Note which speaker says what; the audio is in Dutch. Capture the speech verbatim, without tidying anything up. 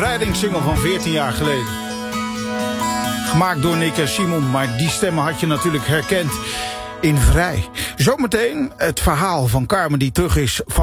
Speaker 1: bevrijdingssingle van veertien jaar geleden. Gemaakt door Nick en Simon, maar die stemmen had je natuurlijk herkend in Vrij. Zometeen het verhaal van Carmen die terug is van